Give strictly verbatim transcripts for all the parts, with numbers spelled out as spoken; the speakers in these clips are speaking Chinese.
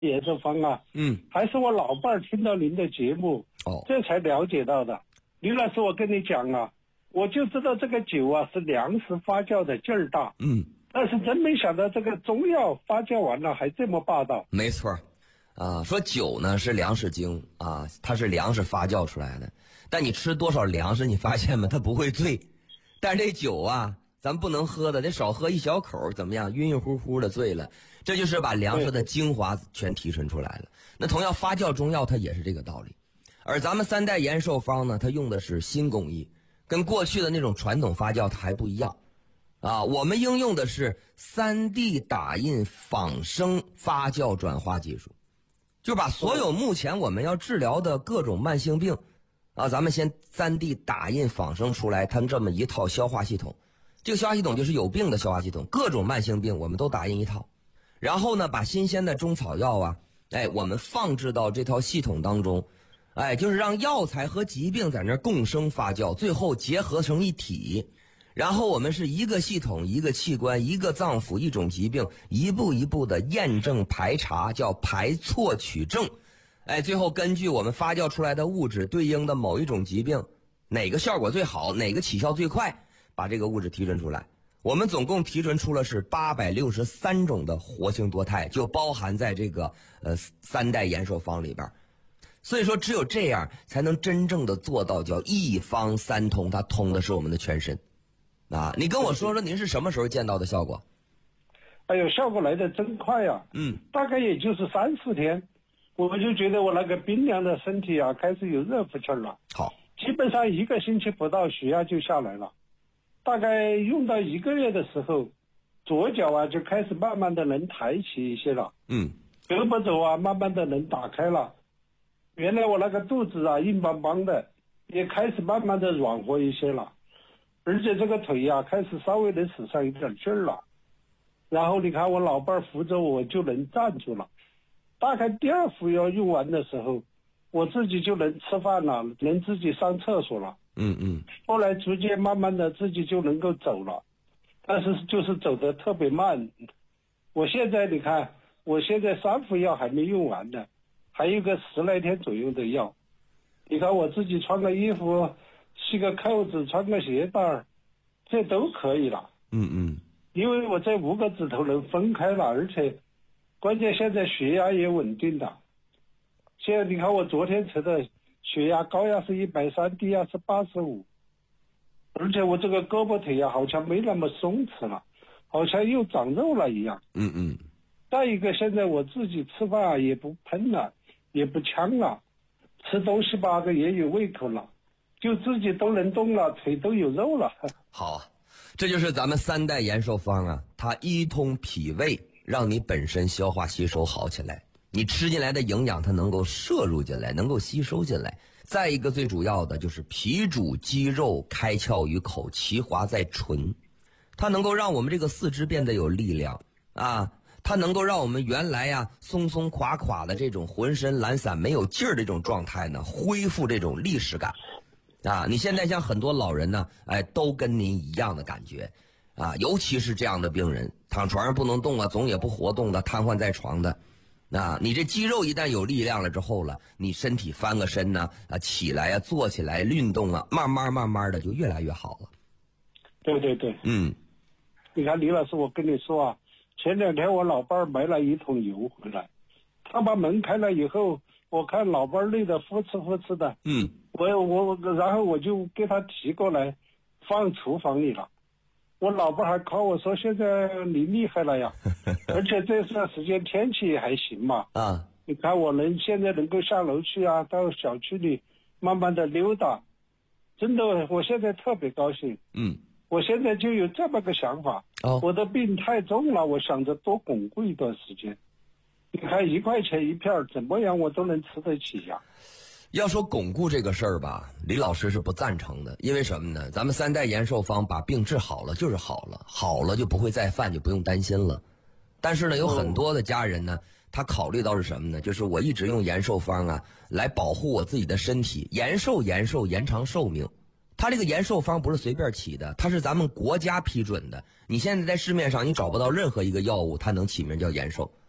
延寿方啊， 嗯， 还是我老伴儿听到您的节目， 哦， 这才了解到的。李老师，我跟你讲啊，我就知道这个酒啊是粮食发酵的劲儿大， 嗯， 但是真没想到这个中药发酵完了还这么霸道。 没错。啊，说酒呢是粮食精啊，它是粮食发酵出来的。但你吃多少粮食，你发现吗？它不会醉。但是这酒啊，咱不能喝的，得少喝一小口，怎么样？晕晕乎乎的醉了。这就是把粮食的精华全提纯出来了。那同样发酵中药它也是这个道理。而咱们三代延寿方呢，它用的是新工艺，跟过去的那种传统发酵它还不一样。啊，我们应用的是 三 D 打印仿生发酵转化技术。就把所有目前我们要治疗的各种慢性病啊，咱们先 三 D 打印仿生出来，它这么一套消化系统。这个消化系统就是有病的消化系统，各种慢性病我们都打印一套。然后呢，把新鲜的中草药啊，哎，我们放置到这套系统当中，哎，就是让药材和疾病在那儿共生发酵，最后结合成一体。然后我们是一个系统、一个器官、一个脏腑、一种疾病，一步一步的验证排查，叫排错取证。哎，最后根据我们发酵出来的物质对应的某一种疾病，哪个效果最好，哪个起效最快，把这个物质提纯出来。我们总共提纯出了是八百六十三种的活性多肽，就包含在这个呃三代延寿方里边。所以说只有这样才能真正的做到叫一方三通，它通的是我们的全身。啊，你跟我说说您是什么时候见到的效果？ 哎呦，效果来的真快啊！ 嗯， 大概也就是三四天，我就觉得我那个冰凉的身体啊，开始有热乎气儿了。 好， 基本上一个星期不到，血压就下来了。大概用到一个月的时候，左脚啊就开始慢慢的能抬起一些了。 嗯， 胳膊肘啊慢慢的能打开了。原来我那个肚子啊硬邦邦的，也开始慢慢的软和一些了。而且这个腿呀、啊、开始稍微能使上一点劲儿了，然后你看我老伴儿扶着我就能站住了。大概第二服药用完的时候，我自己就能吃饭了，能自己上厕所了。 嗯嗯。 后来逐渐慢慢的自己就能够走了，但是就是走得特别慢。我现在你看，我现在三副药还没用完呢，还有个十来天左右的药。你看我自己穿个衣服，系个扣子，穿个鞋带，这都可以了。 嗯嗯。 因为我这五个指头能分开了，而且关键现在血压也稳定的。现在你看我昨天测的血压，高压是一百三，低压是八十五，而且我这个胳膊腿呀、啊、好像没那么松弛了，好像又长肉了一样。 嗯嗯。 再一个，现在我自己吃饭啊也不喷了，也不呛了，吃东西吧个也有胃口了。就自己都能动了，腿都有肉了。 好啊，这就是咱们三代延寿方啊，它一通脾胃，让你本身消化吸收好起来，你吃进来的营养它能够摄入进来，能够吸收进来。再一个最主要的就是脾主肌肉，开窍于口，其华在唇，它能够让我们这个四肢变得有力量啊，它能够让我们原来呀、啊、松松垮垮的这种浑身懒散没有劲儿这种状态呢，恢复这种力实感。啊，你现在像很多老人呢，哎，都跟您一样的感觉，啊，尤其是这样的病人，躺床上不能动啊，总也不活动的，瘫痪在床的，啊，你这肌肉一旦有力量了之后了，你身体翻个身呢，啊，起来呀、啊，坐起来运动啊，慢慢慢慢的就越来越好了。 对对对， 嗯， 你看李老师，我跟你说啊，前两天我老伴儿买了一桶油回来，他把门开了以后，我看老伴儿累得呼哧呼哧的， 嗯。 我我然后我就给他提过来放厨房里了。我老婆还夸我说现在你厉害了呀。而且这段时间天气还行嘛， 啊， 你看我能现在能够下楼去啊，到小区里慢慢的溜达，真的我现在特别高兴。 嗯， 我现在就有这么个想法， 哦， 我的病太重了，我想着多巩固一段时间。你看一块钱一片怎么样我都能吃得起呀。 要说巩固这个事儿吧，李老师是不赞成的。因为什么呢？咱们三代延寿方把病治好了就是好了，好了就不会再犯，就不用担心了。但是呢，有很多的家人呢，他考虑到是什么呢？就是我一直用延寿方啊来保护我自己的身体，延寿延寿延长寿命。他这个延寿方不是随便起的，它是咱们国家批准的。你现在在市面上你找不到任何一个药物它能起名叫延寿。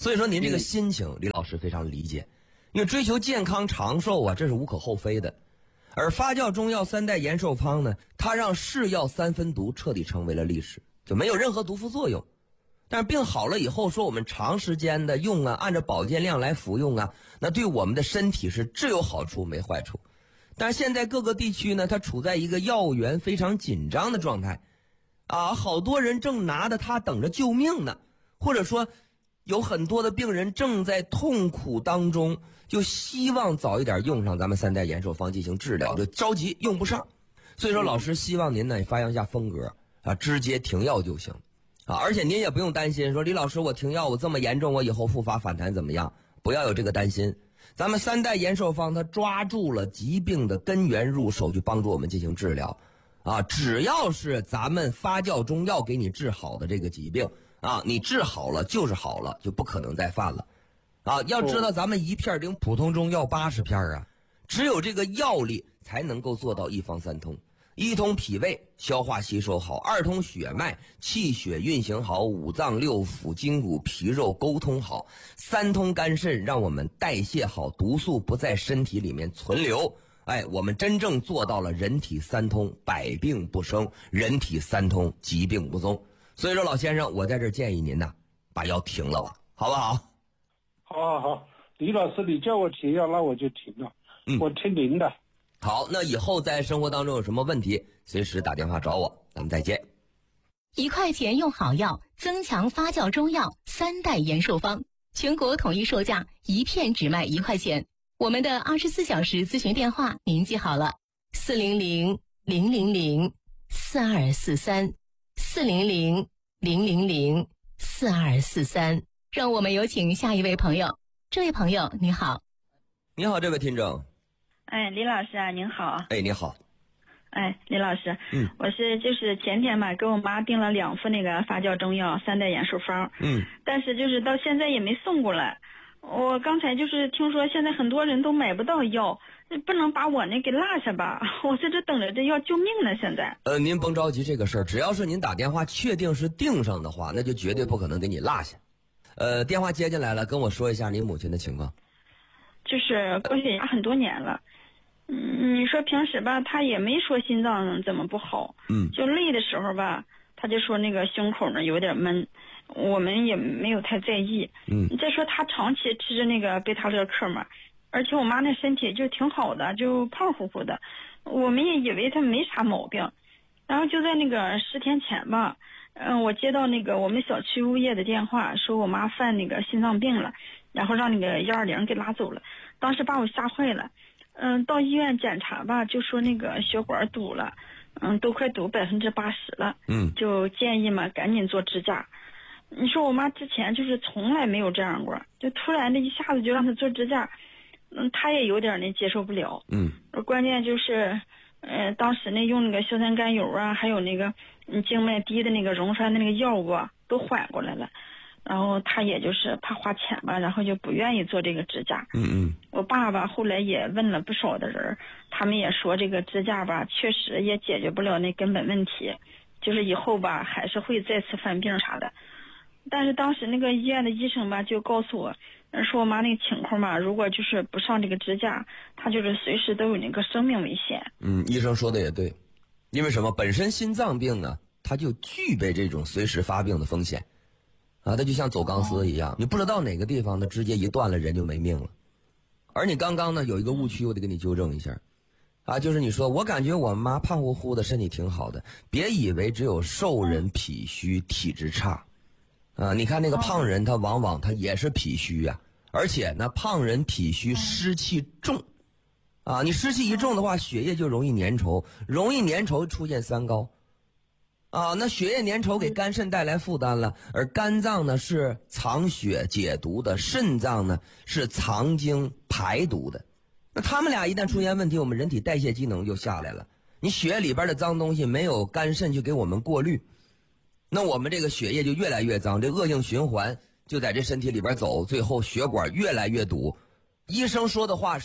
所以说您这个心情，李老师非常理解，因为追求健康长寿啊，这是无可厚非的。而发酵中药三代延寿方呢，它让是药三分毒彻底成为了历史，就没有任何毒副作用。但是病好了以后，说我们长时间的用啊，按照保健量来服用啊，那对我们的身体是只有好处没坏处。但是现在各个地区呢，它处在一个药源非常紧张的状态，啊，好多人正拿着它等着救命呢，或者说有很多的病人正在痛苦当中，就希望早一点用上咱们三代延寿方进行治疗，就着急用不上。所以说老师希望您呢发扬一下风格啊，直接停药就行啊，而且您也不用担心说李老师我停药我这么严重，我以后复发反弹怎么样，不要有这个担心。咱们三代延寿方它抓住了疾病的根源入手，去帮助我们进行治疗啊，只要是咱们发酵中药给你治好的这个疾病啊，你治好了就是好了，就不可能再犯了啊。要知道咱们一片顶普通中药八十片啊，只有这个药力才能够做到一方三通。一通脾胃消化吸收好，二通血脉气血运行好，五脏六腑筋骨皮肉沟通好，三通肝肾让我们代谢好，毒素不在身体里面存留。哎，我们真正做到了人体三通，百病不生，人体三通，疾病不踪。所以说老先生，我在这建议您呐，把药停了吧，好不好？ 好好好，李老师你叫我停药，那我就停了。嗯，我听您的。 好，那以后在生活当中有什么问题，随时打电话找我，咱们再见。 一块钱用好药，增强发酵中药三代延寿方，全国统一售价，一片只卖一块钱。我们的二十四小时咨询电话您记好了，四零零零零零四二四三，四零零零零零四二四三。让我们有请下一位朋友。这位朋友你好。 你好，这位听众。 哎，李老师啊，您好。 哎，你好。 哎，李老师， 嗯， 我是就是前天吧，给我妈订了两副那个发酵中药三代延寿方， 嗯， 但是就是到现在也没送过来。我刚才就是听说现在很多人都买不到药，不能把我那给落下吧？我在这等着这药救命呢，现在。 呃，您甭着急这个事儿，只要是您打电话确定是订上的话，那就绝对不可能给你落下。呃，电话接进来了，跟我说一下您母亲的情况。 就是高血压很多年了。嗯，你说平时吧，他也没说心脏怎么不好， 嗯， 就累的时候吧，他就说那个胸口呢有点闷，我们也没有太在意， 嗯， 再说他长期吃着那个贝塔乐克嘛，而且我妈那身体就挺好的，就胖乎乎的，我们也以为她没啥毛病，然后就在那个十天前吧，嗯，我接到那个我们小区物业的电话，说我妈犯那个心脏病了，然后让那个幺二零给拉走了，当时把我吓坏了。嗯，到医院检查吧，就说那个血管堵了，嗯，都快堵百分之八十了， 嗯， 就建议嘛赶紧做支架。你说我妈之前就是从来没有这样过，就突然的一下子就让她做支架，嗯，她也有点那接受不了， 嗯， 关键就是，呃，当时那用那个硝酸甘油啊，还有那个嗯静脉滴的那个溶栓的那个药物啊，都缓过来了。然后他也就是怕花钱吧，然后就不愿意做这个支架。 嗯嗯。 我爸爸后来也问了不少的人，他们也说这个支架吧，确实也解决不了那根本问题，就是以后吧还是会再次犯病啥的。但是当时那个医院的医生吧就告诉我，说我妈那个情况吧，如果就是不上这个支架，她就是随时都有那个生命危险。 嗯，医生说的也对，因为什么？本身心脏病呢，它就具备这种随时发病的风险。啊，它就像走钢丝一样，你不知道哪个地方它直接一断了，人就没命了。而你刚刚呢有一个误区，我得给你纠正一下，啊，就是你说我感觉我妈胖乎乎的，身体挺好的，别以为只有瘦人脾虚体质差，啊，你看那个胖人他往往他也是脾虚呀、啊，而且呢胖人脾虚湿气重，啊，你湿气一重的话，血液就容易粘稠，容易粘稠出现三高。啊，那血液粘稠给肝肾带来负担了，而肝脏呢是藏血解毒的，肾脏呢是藏精排毒的。那他们俩一旦出现问题，我们人体代谢机能就下来了。你血液里边的脏东西没有肝肾去给我们过滤，那我们这个血液就越来越脏，这恶性循环就在这身体里边走，最后血管越来越堵。医生说的话是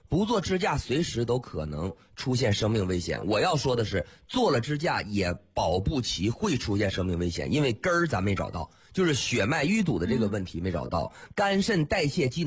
不做支架随时都可能出现生命危险。我要说的是，做了支架也保不齐会出现生命危险，因为根儿咱没找到，就是血脉淤堵的这个问题没找到，肝肾代谢机